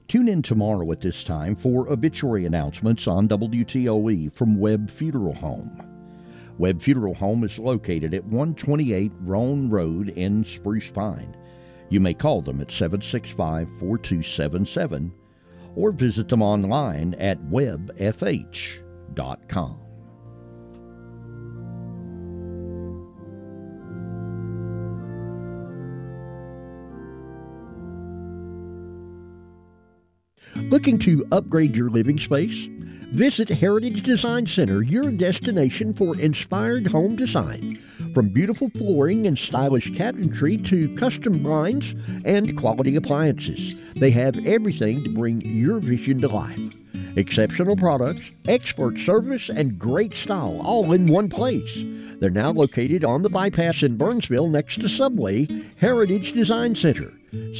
Tune in tomorrow at this time for obituary announcements on WTOE from Webb Funeral Home. Webb Funeral Home is located at 128 Roan Road in Spruce Pine. You may call them at 765-4277 or visit them online at webbfh.com. Looking to upgrade your living space? Visit Heritage Design Center, your destination for inspired home design. From beautiful flooring and stylish cabinetry to custom blinds and quality appliances, they have everything to bring your vision to life. Exceptional products, expert service, and great style all in one place. They're now located on the bypass in Burnsville next to Subway. Heritage Design Center,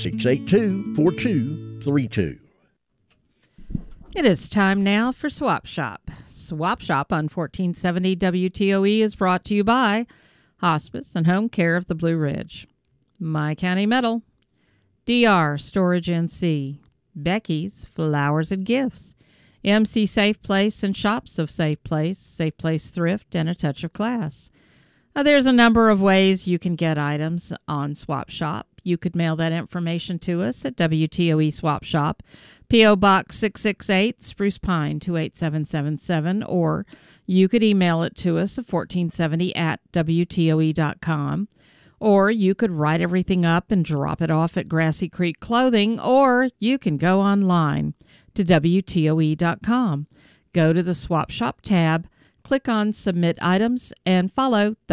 682-4232. It is time now for Swap Shop. Swap Shop on 1470 WTOE is brought to you by Hospice and Home Care of the Blue Ridge, My County Metal, DR Storage NC, Becky's Flowers and Gifts, MC Safe Place and Shops of Safe Place Thrift, and A Touch of Class. There's a number of ways you can get items on Swap Shop. You could mail that information to us at WTOE Swap Shop, P.O. Box 668, Spruce Pine 28777, or you could email it to us at 1470 at WTOE.com, or you could write everything up and drop it off at Grassy Creek Clothing, or you can go online to WTOE.com. Go to the Swap Shop tab, click on Submit Items, and follow the